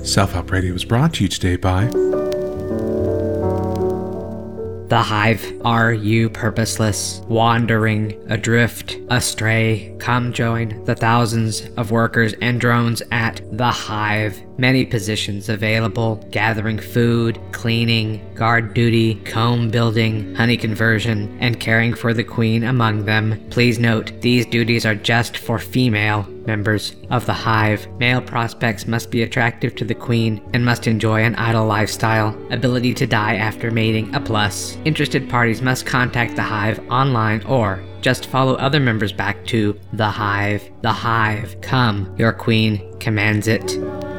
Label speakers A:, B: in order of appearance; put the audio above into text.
A: Self-Help Radio was brought to you today by
B: The Hive. Are you purposeless, wandering, adrift, astray? Come join the thousands of workers and drones at The Hive. Many positions available: gathering food, cleaning, guard duty, comb building, honey conversion, and caring for the queen among them. Please note, these duties are just for female members of the Hive. Male prospects must be attractive to the queen and must enjoy an idle lifestyle. Ability to die after mating a plus. Interested parties must contact the Hive online or just follow other members back to the Hive. The Hive. Come, your queen commands it.